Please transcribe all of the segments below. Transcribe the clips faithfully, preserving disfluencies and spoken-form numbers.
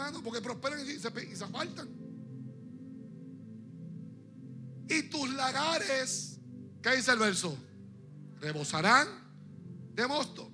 hermano, porque prosperan y se, y se apartan. Y tus lagares, ¿qué dice el verso? Rebosarán de mosto.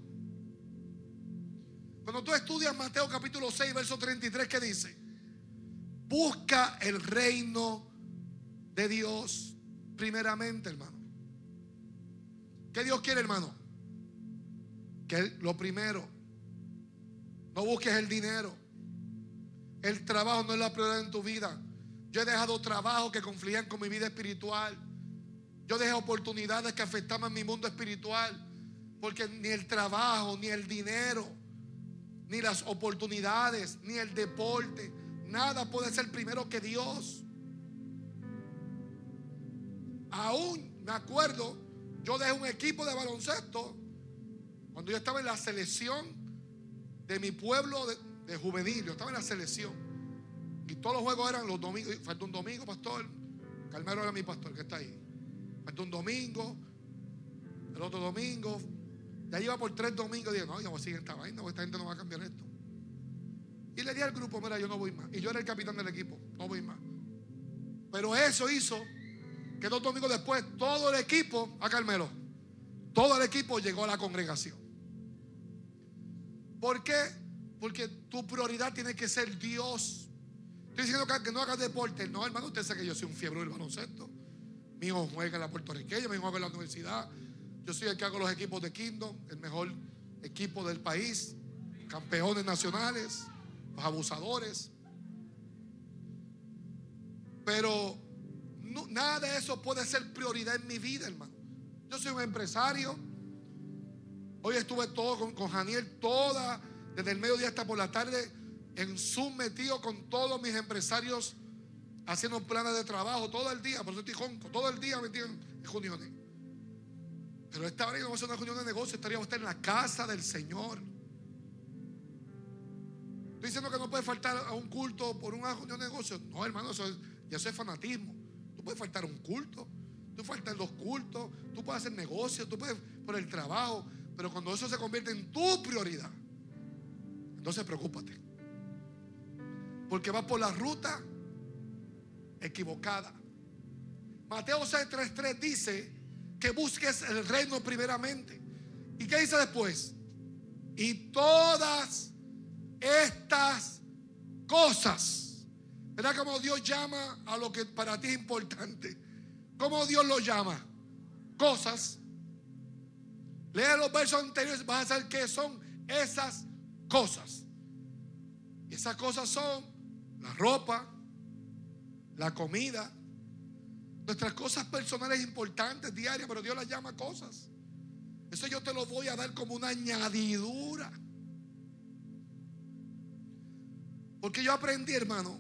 Cuando tú estudias Mateo capítulo seis, verso treinta y tres, ¿qué dice? Busca el reino de Dios primeramente, hermano. ¿Qué Dios quiere, hermano? Que lo primero. No busques el dinero. El trabajo no es la prioridad en tu vida. Yo he dejado trabajos que confligían con mi vida espiritual. Yo dejé oportunidades que afectaban mi mundo espiritual. Porque ni el trabajo, ni el dinero, ni las oportunidades, ni el deporte, nada puede ser primero que Dios. Aún me acuerdo, yo dejé un equipo de baloncesto cuando yo estaba en la selección de mi pueblo de, de juvenil. Yo estaba en la selección y todos los juegos eran los domingos. Falta un domingo, pastor. Carmelo era mi pastor, que está ahí. Falta un domingo, el otro domingo. Ya iba por tres domingos. Y dije, no, yo voy a seguir esta vaina, porque esta gente no va a cambiar esto. Y le di al grupo, mira, yo no voy más. Y yo era el capitán del equipo, no voy más. Pero eso hizo que dos domingos después todo el equipo, a Carmelo, todo el equipo llegó a la congregación. ¿Por qué? Porque tu prioridad tiene que ser Dios. Estoy diciendo que, que no hagas deporte. No, hermano, usted sabe que yo soy un fiebre del baloncesto. Mi hijo juega en la puertorriqueña, mi hijo juega en la universidad. Yo soy el que hago los equipos de Kingdom, el mejor equipo del país, campeones nacionales, los abusadores. Pero no, nada de eso puede ser prioridad en mi vida, hermano. Yo soy un empresario. Hoy estuve todo con, con Janiel, toda, desde el mediodía hasta por la tarde, en Zoom metido con todos mis empresarios, haciendo planes de trabajo todo el día. Por eso estoy jonco, todo el día metido en, en reuniones. Pero esta hora no va a ser una reunión de negocio, estaríamos en la casa del Señor. Estoy diciendo que no puede faltar a un culto por una reunión de negocio. No, hermano, eso es, ya eso es fanatismo. Tú puedes faltar a un culto, tú faltas dos cultos, tú puedes hacer negocios, tú puedes por el trabajo. Pero cuando eso se convierte en tu prioridad, entonces preocúpate. Porque vas por la ruta equivocada. Mateo seis tres tres dice que busques el reino primeramente. ¿Y qué dice después? Y todas estas cosas. ¿Verdad cómo Dios llama a lo que para ti es importante? ¿Cómo Dios lo llama? Cosas. Lea los versos anteriores, vas a saber qué son esas cosas. Y esas cosas son la ropa, la comida, nuestras cosas personales importantes, diarias, pero Dios las llama cosas. Eso yo te lo voy a dar como una añadidura. Porque yo aprendí, hermano.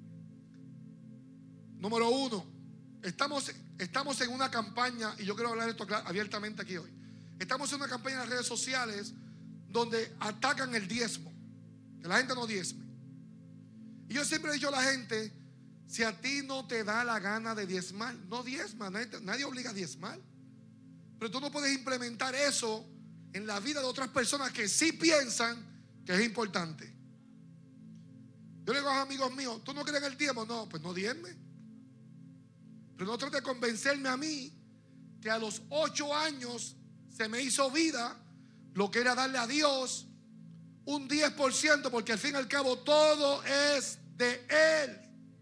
Número uno, estamos, estamos en una campaña, y yo quiero hablar esto abiertamente aquí hoy. Estamos en una campaña en las redes sociales donde atacan el diezmo, que la gente no diezme. Y yo siempre he dicho a la gente, si a ti no te da la gana de diezmar, no diezma, nadie, nadie obliga a diezmar. Pero tú no puedes implementar eso en la vida de otras personas que sí piensan que es importante. Yo le digo a los amigos míos, ¿tú no crees en el diezmo? No, pues no diezme. Pero no trate de convencerme a mí que a los ocho años se me hizo vida lo que era darle a Dios un diez por ciento, porque al fin y al cabo todo es de Él.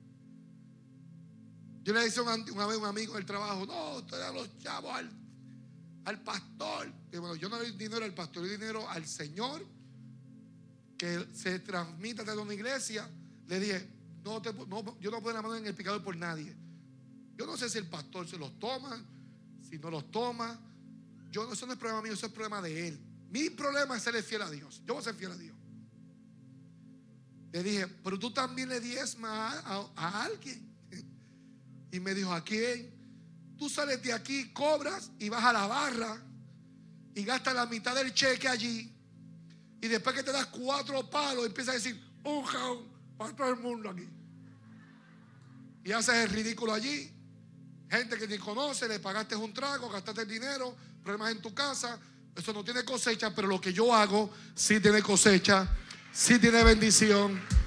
Yo le decía una vez a un amigo del trabajo, no, usted da los chavos al, al pastor. Y bueno, yo no le doy dinero al pastor, le doy dinero al Señor, que se transmite desde una iglesia. Le dije, no te, no, yo no pongo la mano en el picador por nadie. Yo no sé si el pastor se los toma, si no los toma. Yo, eso no es problema mío, eso es problema de él. Mi problema es serle fiel a Dios. Yo voy a ser fiel a Dios. Le dije, pero tú también le diezmas a, a, a alguien. Y me dijo, ¿a quién? Tú sales de aquí, cobras y vas a la barra y gastas la mitad del cheque allí. Y después que te das cuatro palos, empiezas a decir, un jaun para todo el mundo aquí. Y haces el ridículo allí. Gente que ni conoce, le pagaste un trago, gastaste el dinero, problemas en tu casa. Eso no tiene cosecha, pero lo que yo hago sí tiene cosecha, sí tiene bendición.